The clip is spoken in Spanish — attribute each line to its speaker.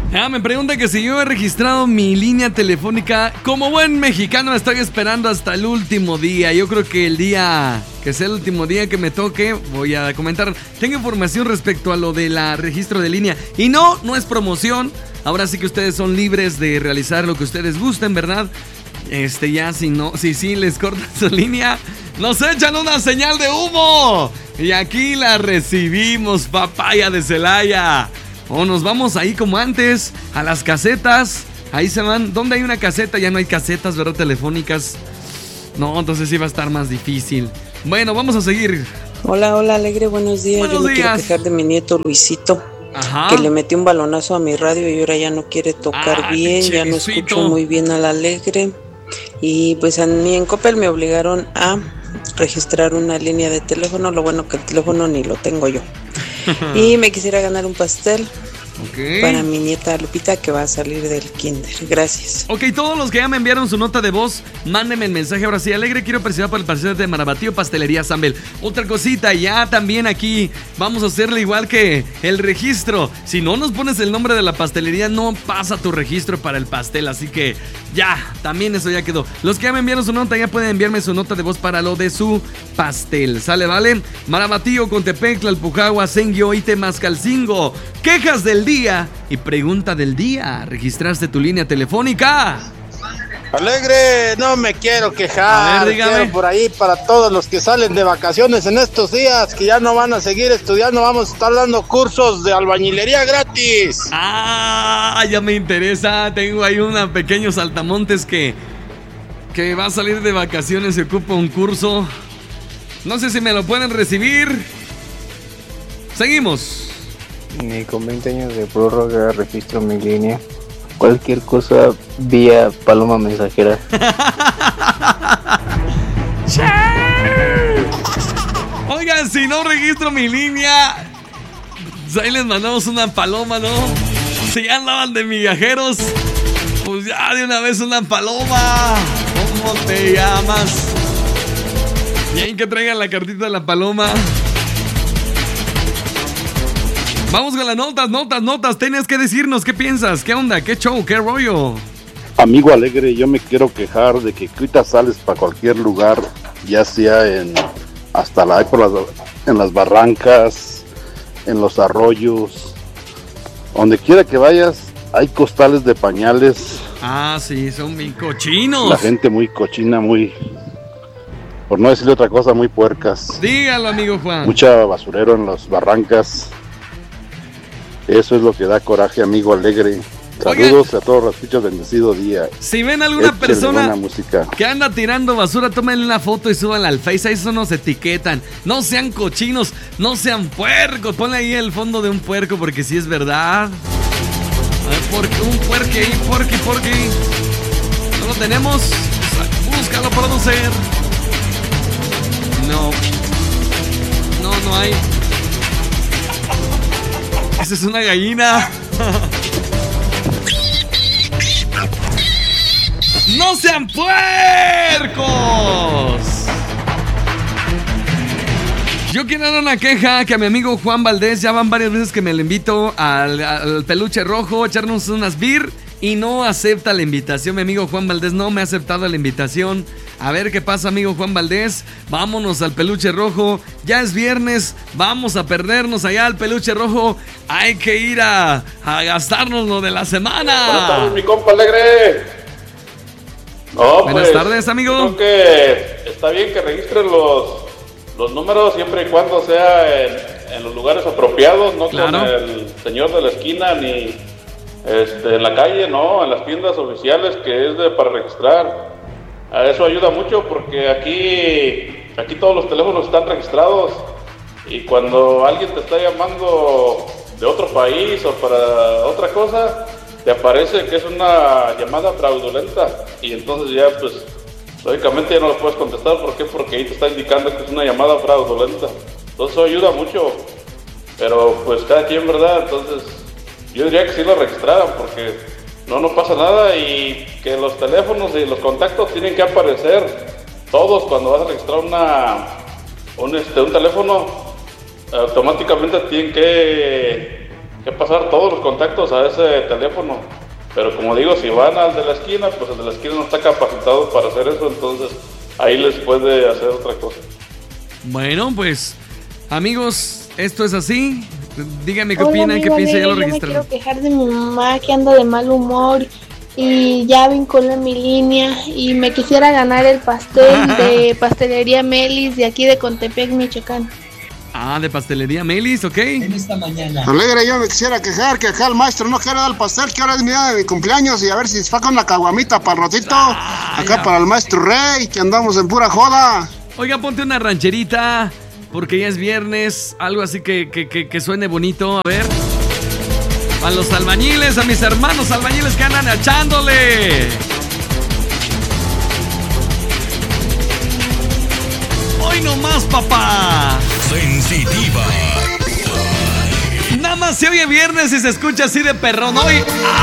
Speaker 1: Me pregunta que si yo he registrado mi línea telefónica. Como buen mexicano estoy esperando hasta el último día. Yo creo que el día que sea el último día que me toque, voy a comentar. Tengo información respecto a lo del registro de línea. Y no es promoción. Ahora sí que ustedes son libres de realizar lo que ustedes gusten, ¿verdad? Ya si les cortan su línea, nos echan una señal de humo. Y aquí la recibimos, papaya de Celaya. O nos vamos ahí como antes, a las casetas. Ahí se van. ¿Dónde hay una caseta? Ya no hay casetas, ¿verdad? Telefónicas. No, entonces sí va a estar más difícil. Bueno, vamos a seguir.
Speaker 2: Hola, Alegre, buenos días. Yo me quiero quejar de mi nieto Luisito.
Speaker 1: Ajá.
Speaker 2: Que le metió un balonazo a mi radio y ahora ya no quiere tocar bien. Ya no escucho muy bien al Alegre. Y pues a mí en Coppel me obligaron a registrar una línea de teléfono. Lo bueno que el teléfono ni lo tengo yo. Y me quisiera ganar un pastel para mi nieta Lupita, que va a salir del kinder. Gracias.
Speaker 1: Ok, todos los que ya me enviaron su nota de voz, mándenme el mensaje. Ahora sí, Alegre, quiero participar por el pastel de Marabatío, Pastelería Sambel. Otra cosita, ya también aquí vamos a hacerle igual que el registro. Si no nos pones el nombre de la pastelería, no pasa tu registro para el pastel. Así que ya, también eso ya quedó. Los que ya me enviaron su nota, ya pueden enviarme su nota de voz para lo de su pastel. ¿Sale, vale? Marabatío, Contepec, Tlalpujahua, Senguio, Ite, Mascalcingo. Quejas del día y pregunta del día. ¿Registraste tu línea telefónica?
Speaker 3: Alegre, no me quiero quejar.
Speaker 1: A ver, dígame.
Speaker 3: Quiero por ahí para todos los que salen de vacaciones en estos días, que ya no van a seguir estudiando, vamos a estar dando cursos de albañilería gratis.
Speaker 1: Ya me interesa. Tengo ahí una pequeño saltamontes que va a salir de vacaciones y ocupa un curso. No sé si me lo pueden recibir. Seguimos.
Speaker 4: Ni con 20 años de prórroga registro mi línea. Cualquier cosa vía paloma mensajera.
Speaker 1: Oigan, si no registro mi línea, pues ahí les mandamos una paloma, ¿no? Si ya andaban de migajeros, pues ya de una vez una paloma. ¿Cómo te llamas? Y ahí que traigan la cartita de la paloma. Vamos con las notas. Tienes que decirnos qué piensas, qué onda, qué show, qué rollo.
Speaker 5: Amigo Alegre, yo me quiero quejar de que ahorita sales para cualquier lugar, ya sea en las barrancas, en los arroyos, donde quiera que vayas, hay costales de pañales.
Speaker 1: Sí, son bien cochinos.
Speaker 5: La gente muy cochina, por no decirle otra cosa, muy puercas.
Speaker 1: Dígalo, amigo Juan.
Speaker 5: Mucha basurero en las barrancas. Eso es lo que da coraje, amigo Alegre. Saludos. Oigan, a todos los escuchas, bendecido día.
Speaker 1: Si ven alguna persona que anda tirando basura, tómenle una foto y súbanla al Face. Ahí eso nos etiquetan. No sean cochinos, no sean puercos. Ponle ahí el fondo de un puerco, porque si es verdad. A ver, un puerque ahí, porqui. ¿No lo tenemos? Búscalo, producer. No hay. Esa es una gallina. ¡No sean puercos! Yo quiero dar una queja que a mi amigo Juan Valdés, ya van varias veces que me le invito al peluche rojo, echarnos unas beer, y no acepta la invitación. Mi amigo Juan Valdés no me ha aceptado la invitación. A ver qué pasa, amigo Juan Valdés. Vámonos al peluche rojo. Ya es viernes, vamos a perdernos allá al peluche rojo. Hay que ir a gastarnos lo de la semana.
Speaker 6: Buenas tardes, mi compa Alegre.
Speaker 1: Buenas tardes, amigo.
Speaker 6: Creo que está bien que registren los números siempre y cuando sea en los lugares apropiados, no claro. Con el señor de la esquina ni en la calle, no, en las tiendas oficiales que es para registrar. Eso ayuda mucho porque aquí todos los teléfonos están registrados y cuando alguien te está llamando de otro país o para otra cosa, te aparece que es una llamada fraudulenta y entonces ya pues lógicamente ya no lo puedes contestar. ¿Por qué? Porque ahí te está indicando que es una llamada fraudulenta. Entonces eso ayuda mucho, pero pues cada quien, ¿verdad? Entonces yo diría que sí lo registraran porque no pasa nada y que los teléfonos y los contactos tienen que aparecer todos cuando vas a registrar un teléfono. Automáticamente tienen que que pasar todos los contactos a ese teléfono. Pero como digo, si van al de la esquina, pues el de la esquina no está capacitado para hacer eso, entonces ahí les puede hacer otra cosa.
Speaker 1: Bueno, pues, amigos, esto es así. Díganme qué opinan, qué piensan, ya lo registraron.
Speaker 7: Yo me quiero quejar de mi mamá que anda de mal humor y ya vinculé mi línea y me quisiera ganar el pastel de Pastelería Melis de aquí de Contepec, Michoacán.
Speaker 1: Ah, de Pastelería Melis, ok.
Speaker 8: En esta mañana.
Speaker 3: Alegre, yo me quisiera quejar que acá el maestro no quiere dar el pastel, que ahora es mi día de mi cumpleaños y a ver si se va con la caguamita para el ratito. Acá para el maestro Rey, que andamos en pura joda.
Speaker 1: Oiga, ponte una rancherita, porque ya es viernes, algo así que suene bonito, a ver. A los albañiles, a mis hermanos albañiles que andan echándole. Hoy no más, papá.
Speaker 9: Sensitiva.
Speaker 1: Nada más se oye viernes y se escucha así de perrón hoy.